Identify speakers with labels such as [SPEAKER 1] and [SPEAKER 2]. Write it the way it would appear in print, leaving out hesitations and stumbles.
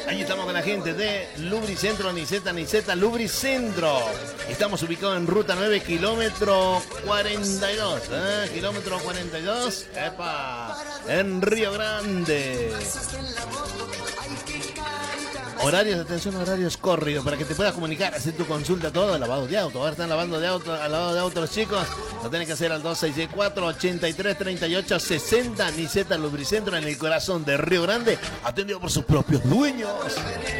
[SPEAKER 1] Ahí estamos con la gente de Lubricentro, Niceta Lubricentro. Estamos ubicados en ruta 9, kilómetro 42. Kilómetro 42. ¡Epa! En Río Grande. Horarios de atención, horarios corridos, para que te puedas comunicar, hacer tu consulta, todo, lavado de auto. Ahora están lavando de auto, al lavado de auto los chicos. Lo tenés que hacer al 2664-8338-60. Niceta Lubricentro, en el corazón de Río Grande, atendido por sus propios dueños.